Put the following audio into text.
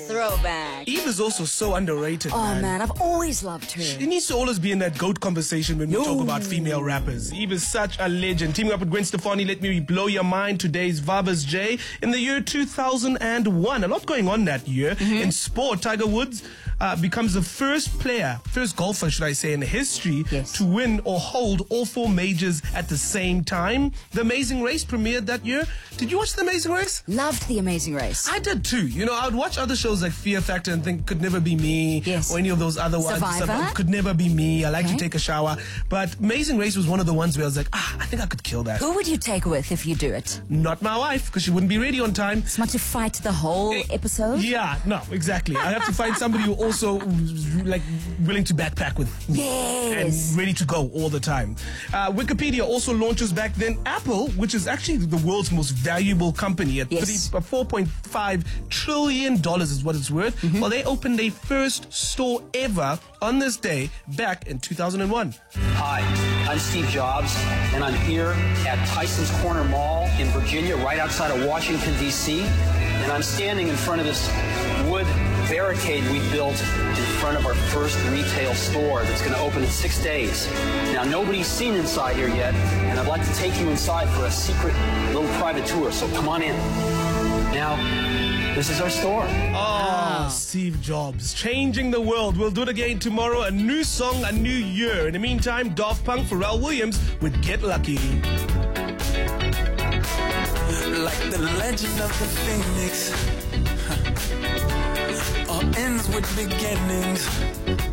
Throwback. Eve is also so underrated, Oh, man. man, I've always loved her. She needs to always be in that GOAT conversation when we talk about female rappers. Eve is such a legend. Teaming up with Gwen Stefani, let me blow your mind. Today's Vava's J. In the year 2001, a lot going on that year. In sport, Tiger Woods becomes the first golfer, should I say, in history to win or hold all four majors at the same time. The Amazing Race premiered that year. Did you watch The Amazing Race? Loved The Amazing Race. I did too. You know, I would watch other shows like Fear Factor and think could never be me, or any of those other ones. Survivor? Could never be me. I like to take a shower. But Amazing Race was one of the ones where I was like, I think I could kill that. Who would you take with if you do it? Not my wife, because she wouldn't be ready on time. Smart to fight the whole episode? Yeah, no, exactly. I have to find somebody who also like willing to backpack with me and ready to go all the time. Wikipedia also launches back then Apple, which is actually the world's most valuable company at $4.5 trillion is what it's worth. Well, they opened their first store ever on this day back in 2001. Hi, I'm Steve Jobs, and I'm here at Tyson's Corner Mall in Virginia, right outside of Washington, D.C., and I'm standing in front of this wood barricade we built in front of our first retail store that's going to open in 6 days. Now, nobody's seen inside here yet, and I'd like to take you inside for a secret little private tour, so come on in. Now, this is our store. Oh, Steve Jobs, changing the world. We'll do it again tomorrow. A new song, a new year. In the meantime, Daft Punk, Pharrell Williams with Get Lucky. Like the legend of the Phoenix, all ends with beginnings.